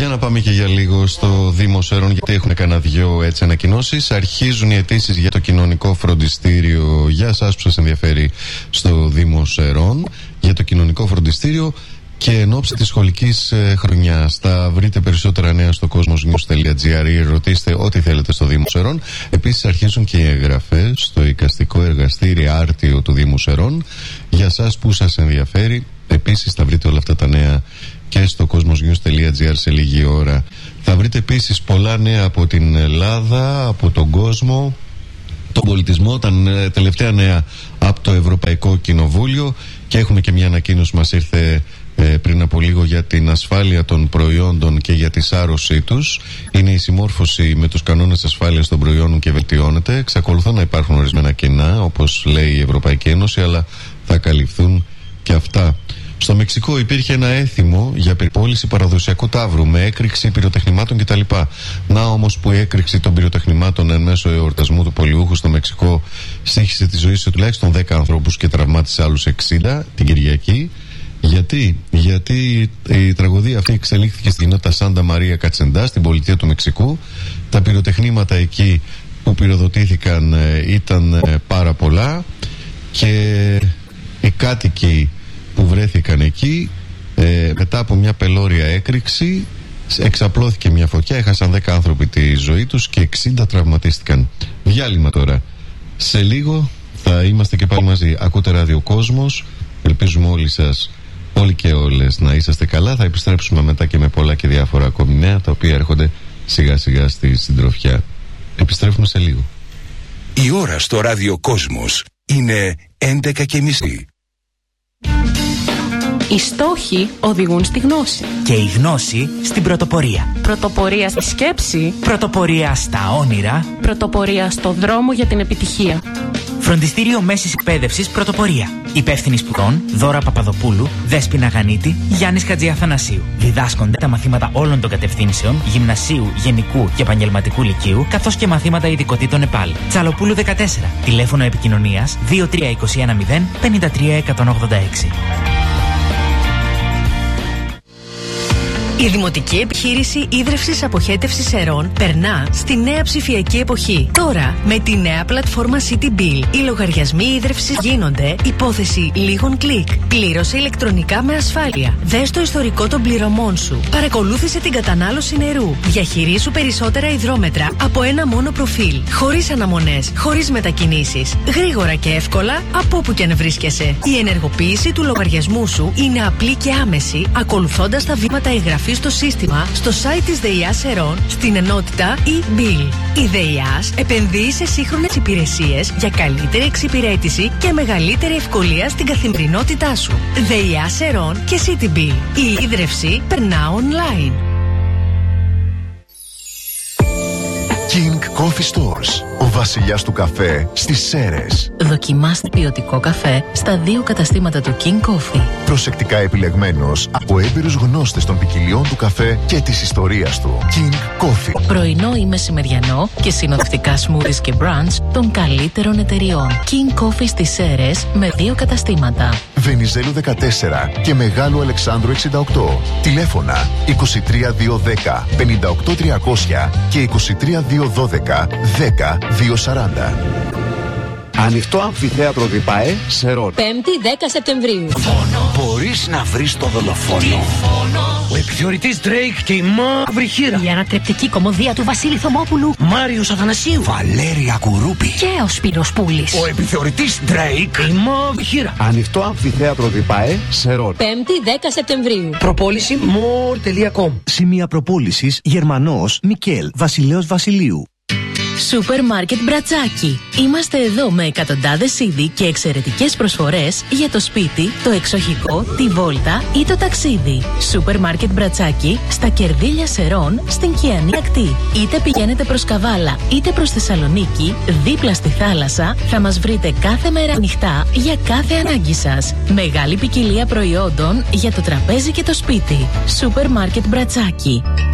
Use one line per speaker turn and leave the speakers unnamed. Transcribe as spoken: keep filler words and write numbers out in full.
Για να πάμε και για λίγο στο Δήμο Σέρων, γιατί έχουν κανένα δυο έτσι ανακοινώσεις. Αρχίζουν οι αιτήσεις για το κοινωνικό φροντιστήριο. Για εσάς που σας ενδιαφέρει στο Δήμο Σέρων, για το κοινωνικό φροντιστήριο και εν ώψη της σχολικής ε, χρονιάς. Θα βρείτε περισσότερα νέα στο κόσμος.news τελεία τζι άρ ή ρωτήστε ό,τι θέλετε στο Δήμο Σέρων. Επίσης αρχίζουν και οι εγγραφές στο εικαστικό εργαστήριο Άρτιο του Δήμου Σέρων. Για εσάς που σας ενδιαφέρει, επίσης θα βρείτε όλα αυτά τα νέα και στο κόσμος.news τελεία τζι άρ σε λίγη ώρα. Θα βρείτε επίσης πολλά νέα από την Ελλάδα, από τον κόσμο, τον πολιτισμό, τα τελευταία νέα από το Ευρωπαϊκό Κοινοβούλιο, και έχουμε και μια ανακοίνωση που μας ήρθε ε, πριν από λίγο για την ασφάλεια των προϊόντων και για τη σάρωσή τους. Είναι η συμμόρφωση με τους κανόνες ασφάλειας των προϊόντων και βελτιώνεται. Εξακολουθούν να υπάρχουν ορισμένα κενά, όπως λέει η Ευρωπαϊκή Ένωση, αλλά θα καλυφθούν και αυτά. Στο Μεξικό υπήρχε ένα έθιμο για περιπώληση παραδοσιακού ταύρου με έκρηξη πυροτεχνημάτων κτλ. Να όμως που η έκρηξη των πυροτεχνημάτων εν μέσω εορτασμού του πολιούχου στο Μεξικό στοίχησε τη ζωή σε τουλάχιστον δέκα ανθρώπους και τραυμάτισε άλλους εξήντα την Κυριακή. Γιατί? Γιατί η τραγωδία αυτή εξελίχθηκε στην κοινότητα Σάντα Μαρία Κατσεντά, στην πολιτεία του Μεξικού. Τα πυροτεχνήματα εκεί που πυροδοτήθηκαν ήταν πάρα πολλά και οι κάτοικοι που βρέθηκαν εκεί ε, μετά από μια πελώρια έκρηξη εξαπλώθηκε μια φωτιά, έχασαν δέκα άνθρωποι τη ζωή τους και εξήντα τραυματίστηκαν. Διάλειμμα τώρα. Σε λίγο θα είμαστε και πάλι μαζί. Ακούτε Ράδιο Κόσμος. Ελπίζουμε όλοι σας, όλοι και όλες, να είσαστε καλά. Θα επιστρέψουμε μετά και με πολλά και διάφορα ακόμη νέα, τα οποία έρχονται σιγά σιγά στη συντροφιά. Επιστρέφουμε σε λίγο.
Η ώρα στο Ράδιο Κόσμος είναι έντεκα και μισή.
Οι στόχοι οδηγούν στη γνώση.
Και η γνώση στην πρωτοπορία.
Πρωτοπορία στη σκέψη.
Πρωτοπορία στα όνειρα.
Πρωτοπορία στο δρόμο για την επιτυχία.
Φροντιστήριο Μέσης Εκπαίδευσης Πρωτοπορία. Υπεύθυνοι σπουδών Δώρα Παπαδοπούλου, Δέσποινα Γανίτη, Γιάννης Χατζιαθανασίου. Διδάσκονται τα μαθήματα όλων των κατευθύνσεων, γυμνασίου, γενικού και επαγγελματικού λυκείου, καθώς και μαθήματα ειδικοτήτων ΕΠΑΛ. Τσαλοπούλου δεκατέσσερα. Τηλέφωνο επικοινωνίας δύο τρία δύο ένα μηδέν πέντε τρία ένα οκτώ έξι.
Η Δημοτική Επιχείρηση Ίδρευσης Αποχέτευσης Σερών περνά στη νέα ψηφιακή εποχή. Τώρα, με τη νέα πλατφόρμα CityBill, οι λογαριασμοί ίδρευσης γίνονται υπόθεση λίγων κλικ. Πλήρωσε ηλεκτρονικά με ασφάλεια. Δες το ιστορικό των πληρωμών σου. Παρακολούθησε την κατανάλωση νερού. Διαχειρίσου περισσότερα υδρόμετρα από ένα μόνο προφίλ. Χωρίς αναμονές, χωρίς μετακινήσεις. Γρήγορα και εύκολα από όπου και αν βρίσκεσαι. Η ενεργοποίηση του λογαριασμού σου είναι απλή και άμεση, ακολουθώντας τα βήματα εγγραφής στο σύστημα, στο site της ΔΕΙΑ Σερών, στην ενότητα e-bill. Η ΔΕΙΑ επενδύει σε σύγχρονες υπηρεσίες για καλύτερη εξυπηρέτηση και μεγαλύτερη ευκολία στην καθημερινότητά σου. ΔΕΙΑ Σερών και CityBill. Η ίδρυυση περνά online.
King Coffee Stores. Ο βασιλιάς του καφέ στις Σέρρες.
Δοκιμάστε ποιοτικό καφέ στα δύο καταστήματα του King Coffee.
Προσεκτικά επιλεγμένος από έμπειρους γνώστες των ποικιλιών του καφέ και της ιστορίας του. King Coffee.
Πρωινό ή μεσημεριανό και συνοδευτικά smoothies και brunch των καλύτερων εταιριών. King Coffee στις Σέρρες με δύο καταστήματα.
Βενιζέλου δεκατέσσερα και Μεγάλου Αλεξάνδρου εξήντα οκτώ. Τηλέφωνα είκοσι τρία δύο δέκα πενήντα οκτώ τριακόσια και είκοσι τρία δύο δώδεκα δέκα δύο σαράντα.
Ανοιχτό αμφιθέατρο Διπάε, Σερών.
Πέμπτη δέκα Σεπτεμβρίου.
Μπορείς να βρεις το δολοφόνο. Ο επιθεωρητής Drake και η μαύρη χείρα.
Η ανατρεπτική κομμωδία του Βασίλη Θωμόπουλου.
Μάριος Αθανασίου. Βαλέρια Κουρούπη.
Και ο Σπύρος Πούλης.
Ο επιθεωρητής Drake, η μαύρη χείρα. Ανοιχτό αμφιθέατρο Διπάε, Σερών.
Πέμπτη δέκα Σεπτεμβρίου.
Προπόληση more τελεία com.
Σημεία προπόλησης Γερμανός Μικέλ Βασιλέος Βασιλείου.
Σούπερ Μάρκετ Μπρατσάκι. Είμαστε εδώ με εκατοντάδες είδη και εξαιρετικές προσφορές για το σπίτι, το εξοχικό, τη βόλτα ή το ταξίδι. Σούπερ Μάρκετ Μπρατσάκι στα Κερδίλια Σερών στην Κιανή Ακτή. Είτε πηγαίνετε προς Καβάλα είτε προς Θεσσαλονίκη, δίπλα στη θάλασσα, θα μας βρείτε κάθε μέρα ανοιχτά για κάθε ανάγκη σας. Μεγάλη ποικιλία προϊόντων για το τραπέζι και το σπίτι. Σούπερ Μάρκετ Μπρατσάκι.